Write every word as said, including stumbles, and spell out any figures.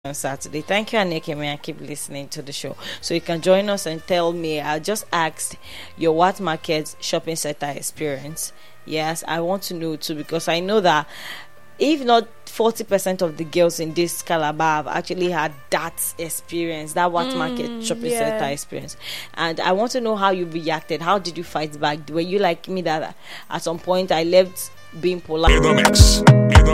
on Saturday. Thank you, Anike. May I keep listening to the show. So you can join us and tell me. I just asked your What Market shopping center experience. Yes, I want to know too, because I know that if not forty percent of the girls in this Calabar have actually had that experience, that What Mm, Market shopping yeah. center experience. And I want to know how you reacted. How did you fight back? Were you like me that at some point I left being polite? In the mix.